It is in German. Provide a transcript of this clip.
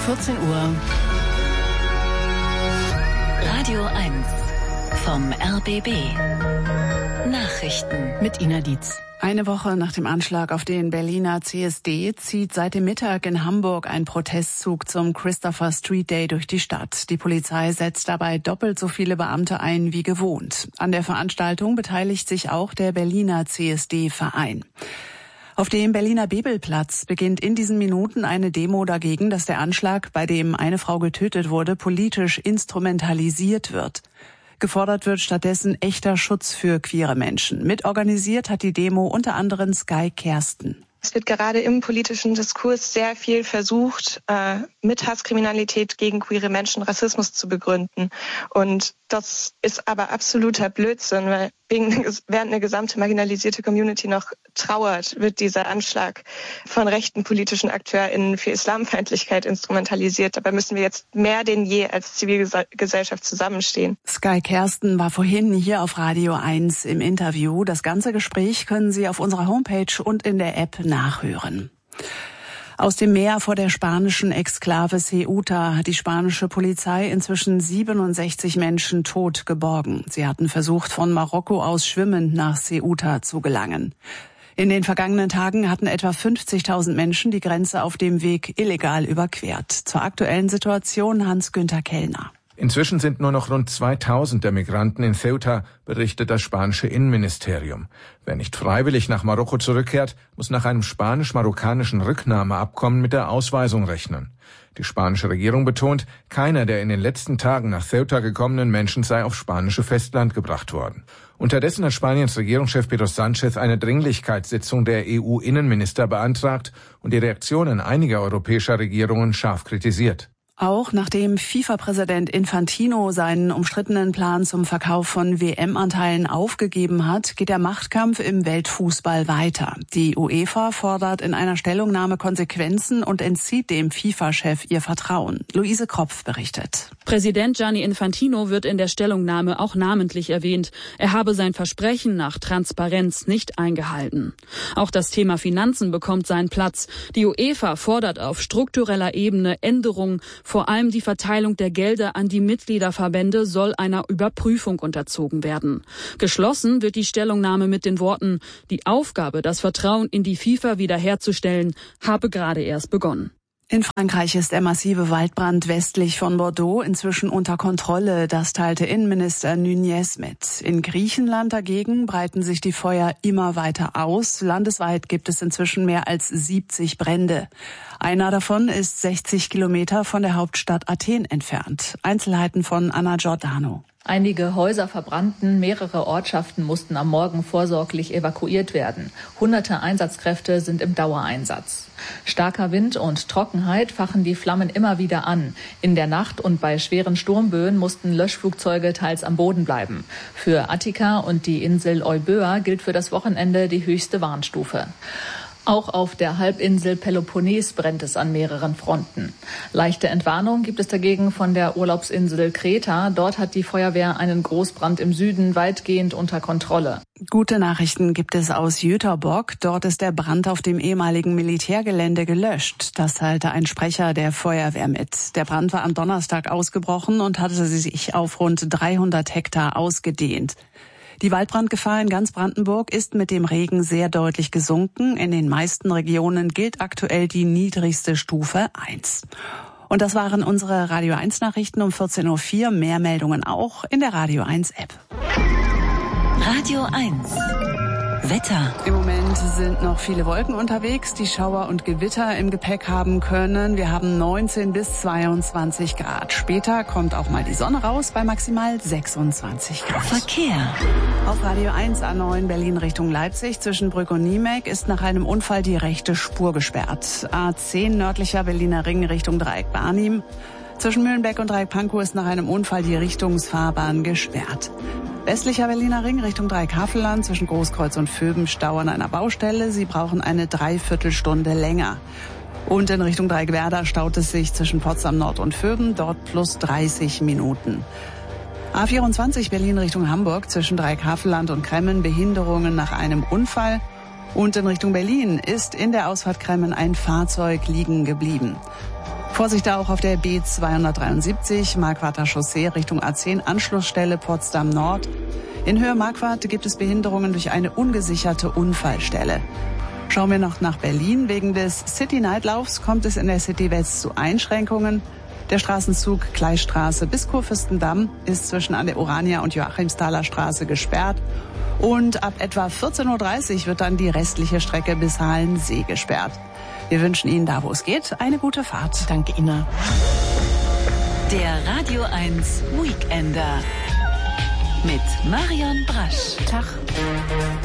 14 Uhr. Radio 1 vom RBB. Nachrichten mit Ina Dietz. Eine Woche nach dem Anschlag auf den Berliner CSD zieht seit dem Mittag in Hamburg ein Protestzug zum Christopher Street Day durch die Stadt. Die Polizei setzt dabei doppelt so viele Beamte ein wie gewohnt. An der Veranstaltung beteiligt sich auch der Berliner CSD-Verein. Auf dem Berliner Bebelplatz beginnt in diesen Minuten eine Demo dagegen, dass der Anschlag, bei dem eine Frau getötet wurde, politisch instrumentalisiert wird. Gefordert wird stattdessen echter Schutz für queere Menschen. Mitorganisiert hat die Demo unter anderem Sky Kersten. Es wird gerade im politischen Diskurs sehr viel versucht, mit Hasskriminalität gegen queere Menschen Rassismus zu begründen. Und das ist aber absoluter Blödsinn, weil während eine gesamte marginalisierte Community noch trauert, wird dieser Anschlag von rechten politischen AkteurInnen für Islamfeindlichkeit instrumentalisiert. Dabei müssen wir jetzt mehr denn je als Zivilgesellschaft zusammenstehen. Sky Kersten war vorhin hier auf Radio 1 im Interview. Das ganze Gespräch können Sie auf unserer Homepage und in der App nachhören. Aus dem Meer vor der spanischen Exklave Ceuta hat die spanische Polizei inzwischen 67 Menschen tot geborgen. Sie hatten versucht, von Marokko aus schwimmend nach Ceuta zu gelangen. In den vergangenen Tagen hatten etwa 50.000 Menschen die Grenze auf dem Weg illegal überquert. Zur aktuellen Situation Hans-Günther Kellner. Inzwischen sind nur noch rund 2000 der Migranten in Ceuta, berichtet das spanische Innenministerium. Wer nicht freiwillig nach Marokko zurückkehrt, muss nach einem spanisch-marokkanischen Rücknahmeabkommen mit der Ausweisung rechnen. Die spanische Regierung betont, keiner der in den letzten Tagen nach Ceuta gekommenen Menschen sei aufs spanische Festland gebracht worden. Unterdessen hat Spaniens Regierungschef Pedro Sánchez eine Dringlichkeitssitzung der EU-Innenminister beantragt und die Reaktionen einiger europäischer Regierungen scharf kritisiert. Auch nachdem FIFA-Präsident Infantino seinen umstrittenen Plan zum Verkauf von WM-Anteilen aufgegeben hat, geht der Machtkampf im Weltfußball weiter. Die UEFA fordert in einer Stellungnahme Konsequenzen und entzieht dem FIFA-Chef ihr Vertrauen. Luise Kropf berichtet. Präsident Gianni Infantino wird in der Stellungnahme auch namentlich erwähnt. Er habe sein Versprechen nach Transparenz nicht eingehalten. Auch das Thema Finanzen bekommt seinen Platz. Die UEFA fordert auf struktureller Ebene Änderungen. Vor allem die Verteilung der Gelder an die Mitgliederverbände soll einer Überprüfung unterzogen werden. Geschlossen wird die Stellungnahme mit den Worten: Die Aufgabe, das Vertrauen in die FIFA wiederherzustellen, habe gerade erst begonnen. In Frankreich ist der massive Waldbrand westlich von Bordeaux inzwischen unter Kontrolle. Das teilte Innenminister Nunez mit. In Griechenland dagegen breiten sich die Feuer immer weiter aus. Landesweit gibt es inzwischen mehr als 70 Brände. Einer davon ist 60 Kilometer von der Hauptstadt Athen entfernt. Einzelheiten von Anna Giordano. Einige Häuser verbrannten, mehrere Ortschaften mussten am Morgen vorsorglich evakuiert werden. Hunderte Einsatzkräfte sind im Dauereinsatz. Starker Wind und Trockenheit fachen die Flammen immer wieder an. In der Nacht und bei schweren Sturmböen mussten Löschflugzeuge teils am Boden bleiben. Für Attika und die Insel Euböa gilt für das Wochenende die höchste Warnstufe. Auch auf der Halbinsel Peloponnes brennt es an mehreren Fronten. Leichte Entwarnung gibt es dagegen von der Urlaubsinsel Kreta. Dort hat die Feuerwehr einen Großbrand im Süden weitgehend unter Kontrolle. Gute Nachrichten gibt es aus Jüterbog. Dort ist der Brand auf dem ehemaligen Militärgelände gelöscht. Das teilte ein Sprecher der Feuerwehr mit. Der Brand war am Donnerstag ausgebrochen und hatte sich auf rund 300 Hektar ausgedehnt. Die Waldbrandgefahr in ganz Brandenburg ist mit dem Regen sehr deutlich gesunken. In den meisten Regionen gilt aktuell die niedrigste Stufe 1. Und das waren unsere Radio 1 Nachrichten um 14.04 Uhr. Mehr Meldungen auch in der Radio 1 App. Radio 1. Wetter. Im Moment sind noch viele Wolken unterwegs, die Schauer und Gewitter im Gepäck haben können. Wir haben 19 bis 22 Grad. Später kommt auch mal die Sonne raus bei maximal 26 Grad. Verkehr. Auf Radio 1 A9 Berlin Richtung Leipzig zwischen Brück und Niemek ist nach einem Unfall die rechte Spur gesperrt. A10 nördlicher Berliner Ring Richtung Dreieck Barnim. Zwischen Mühlenbeck und Dreieck Pankow ist nach einem Unfall die Richtungsfahrbahn gesperrt. Westlicher Berliner Ring Richtung Dreieck-Havelland zwischen Großkreuz und Vöben Stau an einer Baustelle. Sie brauchen eine Dreiviertelstunde länger. Und in Richtung Dreieck-Werder staut es sich zwischen Potsdam Nord und Vöben, dort plus 30 Minuten. A24 Berlin Richtung Hamburg zwischen Dreieck-Havelland und Kremmen Behinderungen nach einem Unfall. Und in Richtung Berlin ist in der Ausfahrt Kremmen ein Fahrzeug liegen geblieben. Vorsicht auch auf der B273 Marquarder Chaussee Richtung A10 Anschlussstelle Potsdam Nord. In Höhe Marquardt gibt es Behinderungen durch eine ungesicherte Unfallstelle. Schauen wir noch nach Berlin. Wegen des City-Nightlaufs kommt es in der City West zu Einschränkungen. Der Straßenzug Gleisstraße bis Kurfürstendamm ist zwischen an der Urania und Joachimsthaler Straße gesperrt. Und ab etwa 14.30 Uhr wird dann die restliche Strecke bis Halensee gesperrt. Wir wünschen Ihnen da, wo es geht, eine gute Fahrt. Danke, Ina. Der Radio 1 Weekender mit Marion Brasch. Tag.